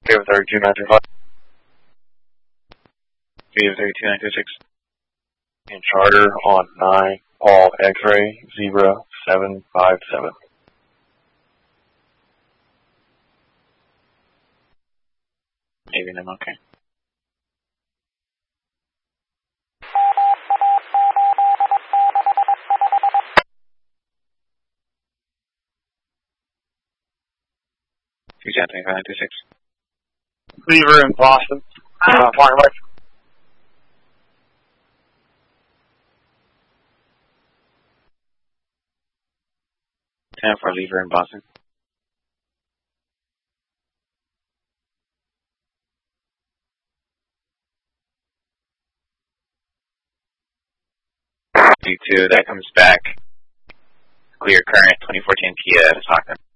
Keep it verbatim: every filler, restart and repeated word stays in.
We have thirty-two nine three five. We have thirty-two nine three six. And charter on nine, Paul X-ray, zero, seven, five, seven. Maybe I'm okay. two ten three five nine two six. Lever in Boston. Uh, flying right. ten for Lever in Boston. D two, that comes back. Clear current, twenty fourteen Kia, Stockton.